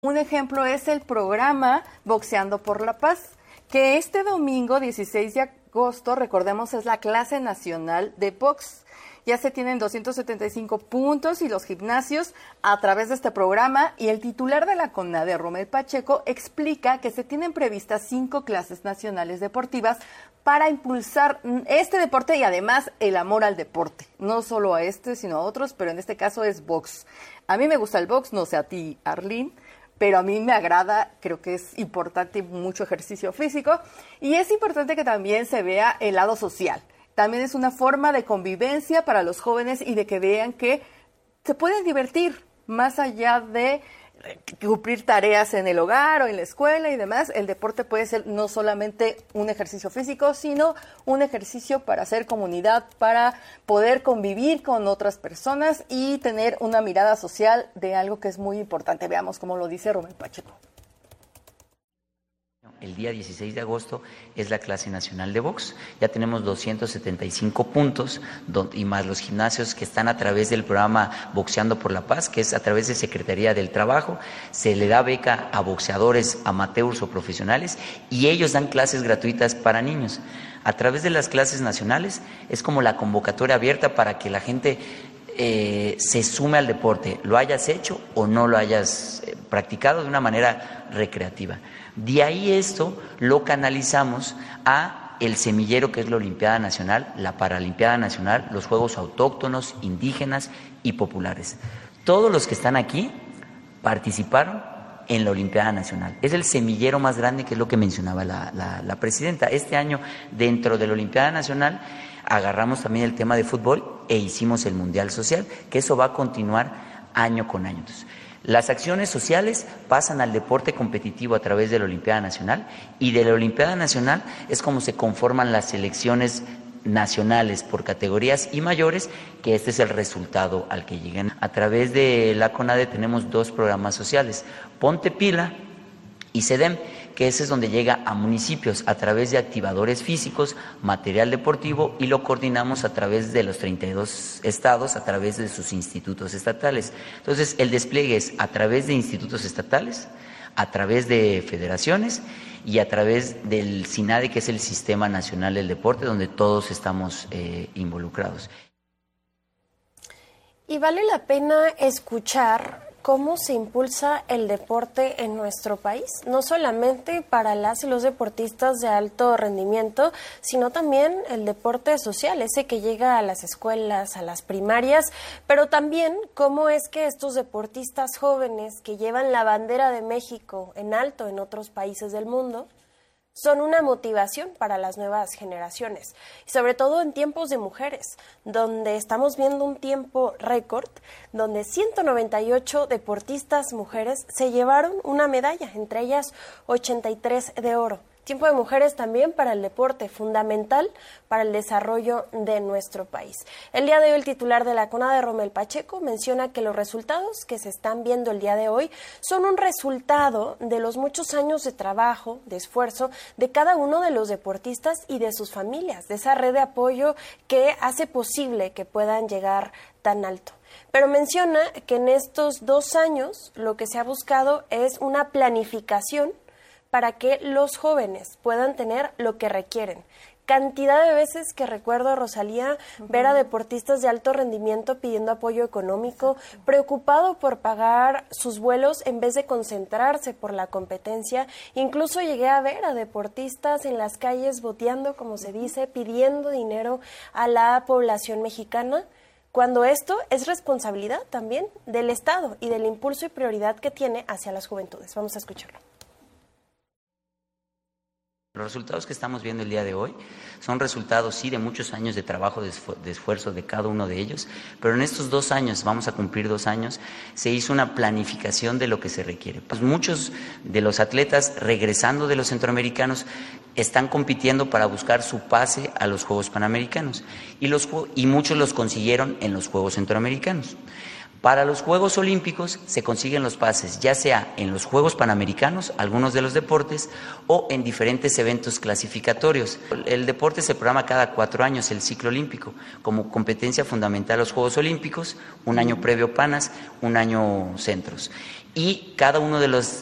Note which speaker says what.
Speaker 1: Un ejemplo es el programa Boxeando por la Paz, que este domingo 16 de agosto, recordemos, es la clase nacional de box. Ya se tienen 275 puntos y los gimnasios a través de este programa, y el titular de la CONADE, Romel Pacheco, explica que se tienen previstas 5 clases nacionales deportivas para impulsar este deporte y además el amor al deporte, no solo a este sino a otros, pero en este caso es box. A mí me gusta el box, no sé a ti, Arlene, pero a mí me agrada, creo que es importante mucho ejercicio físico, y es importante que también se vea el lado social. También es una forma de convivencia para los jóvenes y de que vean que se pueden divertir más allá de cumplir tareas en el hogar o en la escuela y demás. El deporte puede ser no solamente un ejercicio físico, sino un ejercicio para hacer comunidad, para poder convivir con otras personas y tener una mirada social de algo que es muy importante. Veamos cómo lo dice Romel Pacheco.
Speaker 2: El día 16 de agosto es la clase nacional de box. Ya tenemos 275 puntos y más los gimnasios que están a través del programa Boxeando por la Paz, que es a través de Secretaría del Trabajo. Se le da beca a boxeadores amateurs o profesionales y ellos dan clases gratuitas para niños. A través de las clases nacionales es como la convocatoria abierta para que la gente se sume al deporte, lo hayas hecho o no lo hayas practicado de una manera recreativa. De ahí esto lo canalizamos a el semillero, que es la Olimpiada Nacional, la Paralimpiada Nacional, los Juegos Autóctonos, Indígenas y Populares. Todos los que están aquí participaron en la Olimpiada Nacional. Es el semillero más grande, que es lo que mencionaba la presidenta. Este año, dentro de la Olimpiada Nacional, agarramos también el tema de fútbol e hicimos el Mundial Social, que eso va a continuar año con año. Entonces, las acciones sociales pasan al deporte competitivo a través de la Olimpiada Nacional, y de la Olimpiada Nacional es como se conforman las selecciones nacionales por categorías y mayores, que este es el resultado al que lleguen. A través de la CONADE tenemos 2 programas sociales, Ponte Pila y CEDEM, que ese es donde llega a municipios a través de activadores físicos, material deportivo, y lo coordinamos a través de los 32 estados, a través de sus institutos estatales. Entonces, el despliegue es a través de institutos estatales, a través de federaciones y a través del SINADE, que es el Sistema Nacional del Deporte, donde todos estamos involucrados.
Speaker 3: Y vale la pena escuchar cómo se impulsa el deporte en nuestro país, no solamente para las y los deportistas de alto rendimiento, sino también el deporte social, ese que llega a las escuelas, a las primarias, pero también cómo es que estos deportistas jóvenes que llevan la bandera de México en alto en otros países del mundo son una motivación para las nuevas generaciones, y sobre todo en tiempos de mujeres, donde estamos viendo un tiempo récord, donde 198 deportistas mujeres se llevaron una medalla, entre ellas 83 de oro. Tiempo de mujeres también para el deporte, fundamental para el desarrollo de nuestro país. El día de hoy el titular de la CONADE, Romel Pacheco, menciona que los resultados que se están viendo el día de hoy son un resultado de los muchos años de trabajo, de esfuerzo de cada uno de los deportistas y de sus familias, de esa red de apoyo que hace posible que puedan llegar tan alto. Pero menciona que en estos 2 años lo que se ha buscado es una planificación para que los jóvenes puedan tener lo que requieren. Cantidad de veces que recuerdo, Rosalía, ver a deportistas de alto rendimiento pidiendo apoyo económico, preocupado por pagar sus vuelos en vez de concentrarse por la competencia. Incluso llegué a ver a deportistas en las calles boteando, como se dice, pidiendo dinero a la población mexicana, cuando esto es responsabilidad también del Estado y del impulso y prioridad que tiene hacia las juventudes. Vamos a escucharlo.
Speaker 2: Los resultados que estamos viendo el día de hoy son resultados, sí, de muchos años de trabajo, de esfuerzo de cada uno de ellos, pero en estos 2 años, vamos a cumplir 2 años, se hizo una planificación de lo que se requiere. Pues muchos de los atletas, regresando de los centroamericanos, están compitiendo para buscar su pase a los Juegos Panamericanos, y muchos los consiguieron en los Juegos Centroamericanos. Para los Juegos Olímpicos se consiguen los pases, ya sea en los Juegos Panamericanos, algunos de los deportes, o en diferentes eventos clasificatorios. El deporte se programa cada 4 años, el ciclo olímpico, como competencia fundamental a los Juegos Olímpicos, un año previo Panas, un año centros. y cada uno de los